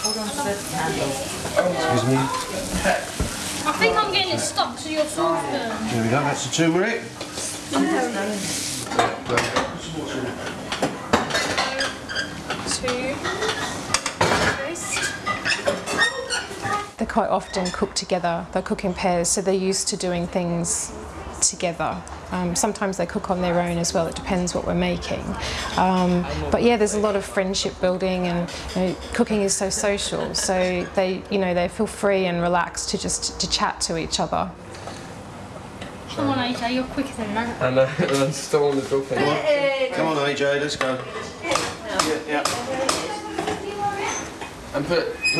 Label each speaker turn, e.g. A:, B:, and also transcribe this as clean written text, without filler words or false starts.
A: Excuse me.
B: I think I'm getting it stuck to your saucepan.
A: There we go, that's the turmeric.
C: They quite often cook together. They cook in pairs, so they're used to doing things together. Sometimes they cook on their own as well. It depends what we're making. But yeah, there's a lot of friendship building, and cooking is so social. So they feel free and relaxed to chat to each other.
B: Come on, AJ, you're quicker than that.
D: And I'm still on the talking.
A: Come on, AJ, let's go. Yeah.
D: And put